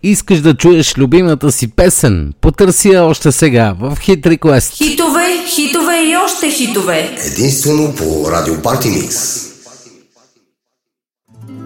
Искаш да чуеш любимата си песен? Потърси я още сега в Hit Request. Хитове, хитове и още хитове. Единствено по Радио Парти Микс.